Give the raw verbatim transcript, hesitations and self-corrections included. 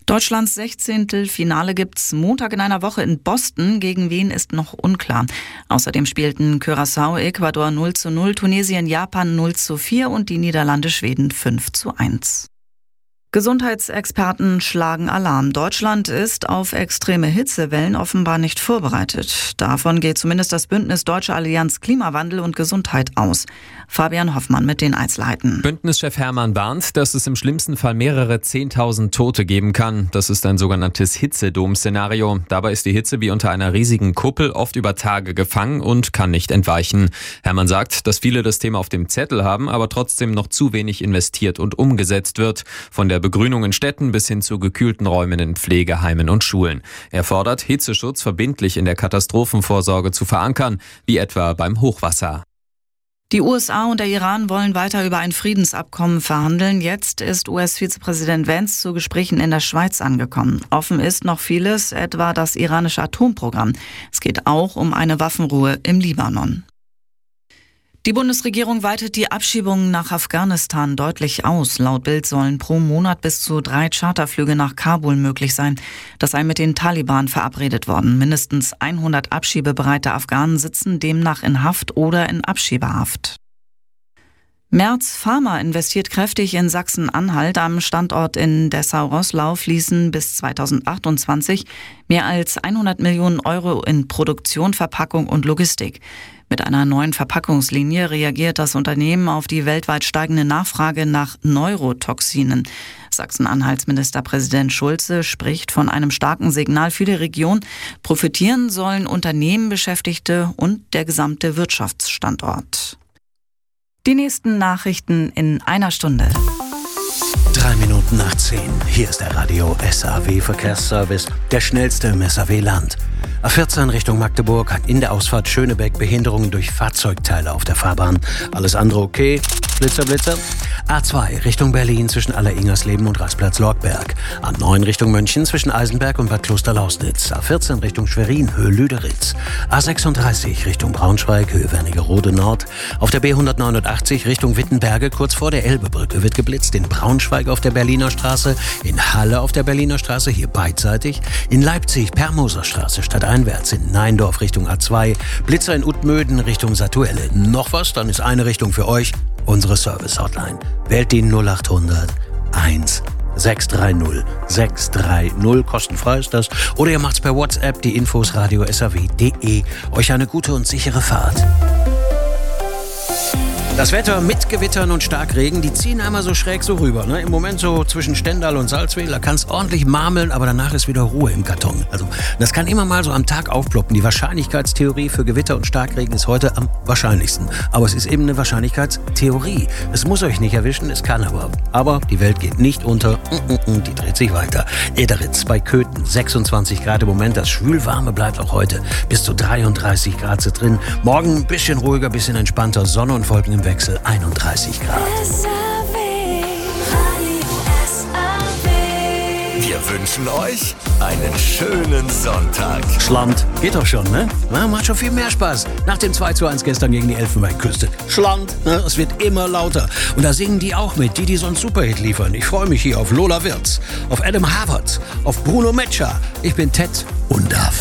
Deutschlands Sechzehntelfinale gibt's Montag in einer Woche in Boston. Gegen wen ist noch unklar. Außerdem spielten Curaçao, Ecuador null zu null, Tunesien, Japan null zu vier und die Niederlande, Schweden fünf zu eins. Gesundheitsexperten schlagen Alarm. Deutschland ist auf extreme Hitzewellen offenbar nicht vorbereitet. Davon geht zumindest das Bündnis Deutsche Allianz Klimawandel und Gesundheit aus. Fabian Hoffmann mit den Einzelheiten. Bündnischef Hermann warnt, dass es im schlimmsten Fall mehrere zehntausend Tote geben kann. Das ist ein sogenanntes Hitzedom-Szenario. Dabei ist die Hitze wie unter einer riesigen Kuppel oft über Tage gefangen und kann nicht entweichen. Hermann sagt, dass viele das Thema auf dem Zettel haben, aber trotzdem noch zu wenig investiert und umgesetzt wird. Von der Begrünung in Städten bis hin zu gekühlten Räumen in Pflegeheimen und Schulen. Er fordert, Hitzeschutz verbindlich in der Katastrophenvorsorge zu verankern, wie etwa beim Hochwasser. Die U S A und der Iran wollen weiter über ein Friedensabkommen verhandeln. Jetzt ist U S-Vizepräsident Vance zu Gesprächen in der Schweiz angekommen. Offen ist noch vieles, etwa das iranische Atomprogramm. Es geht auch um eine Waffenruhe im Libanon. Die Bundesregierung weitet die Abschiebungen nach Afghanistan deutlich aus. Laut Bild sollen pro Monat bis zu drei Charterflüge nach Kabul möglich sein. Das sei mit den Taliban verabredet worden. Mindestens hundert abschiebebereite Afghanen sitzen demnach in Haft oder in Abschiebehaft. Merz Pharma investiert kräftig in Sachsen-Anhalt. Am Standort in Dessau-Roßlau fließen bis zweitausendachtundzwanzig mehr als hundert Millionen Euro in Produktion, Verpackung und Logistik. Mit einer neuen Verpackungslinie reagiert das Unternehmen auf die weltweit steigende Nachfrage nach Neurotoxinen. Sachsen-Anhalts Ministerpräsident Schulze spricht von einem starken Signal für die Region. Profitieren sollen Unternehmen, Beschäftigte und der gesamte Wirtschaftsstandort. Die nächsten Nachrichten in einer Stunde. Drei Minuten nach zehn. Hier ist der Radio S A W Verkehrsservice, der schnellste im S A W-Land. A vierzehn Richtung Magdeburg hat in der Ausfahrt Schönebeck Behinderungen durch Fahrzeugteile auf der Fahrbahn. Alles andere okay? Blitzer, Blitzer. A zwei Richtung Berlin zwischen Aller-Ingersleben und Rastplatz-Lorgberg. A neun Richtung München zwischen Eisenberg und Bad Klosterlausnitz. A vierzehn Richtung Schwerin, Höhe Lüderitz. A sechsunddreißig Richtung Braunschweig, Höhe Wernigerode Nord. Auf der B hundertneunundachtzig Richtung Wittenberge, kurz vor der Elbebrücke, wird geblitzt. In Braunschweig auf der Berliner Straße, in Halle auf der Berliner Straße, hier beidseitig. In Leipzig, Permoser Straße, stadteinwärts. In Neindorf Richtung A zwei. Blitzer in Utmöden Richtung Satuelle. Noch was? Dann ist eine Richtung für euch. Unsere Service-Hotline. Wählt die null achthundert eins sechs drei null sechs drei null. Kostenfrei ist das. Oder ihr macht's per WhatsApp, die Infos radio s a w punkt d e. Euch eine gute und sichere Fahrt. Das Wetter mit Gewittern und Starkregen, die ziehen einmal so schräg so rüber. Ne? Im Moment so zwischen Stendal und Salzwedel, da kann es ordentlich marmeln, aber danach ist wieder Ruhe im Karton. Also das kann immer mal so am Tag aufploppen. Die Wahrscheinlichkeitstheorie für Gewitter und Starkregen ist heute am wahrscheinlichsten. Aber es ist eben eine Wahrscheinlichkeitstheorie. Es muss euch nicht erwischen, es kann aber. Aber die Welt geht nicht unter, die dreht sich weiter. Ederitz bei Köthen, sechsundzwanzig Grad im Moment. Das Schwülwarme bleibt auch heute. Bis zu dreiunddreißig Grad sind drin. Morgen ein bisschen ruhiger, ein bisschen entspannter. Sonne und Wolken im Wechsel einunddreißig Grad. Wir wünschen euch einen schönen Sonntag. Schland. Geht doch schon, ne? Na, macht schon viel mehr Spaß. Nach dem zwei zu eins gestern gegen die Elfenbeinküste. Schland. Ne? Es wird immer lauter. Und da singen die auch mit, die, die so einen Superhit liefern. Ich freue mich hier auf Lola Wirtz, auf Adam Havert, auf Bruno Metscher. Ich bin Ted und darf.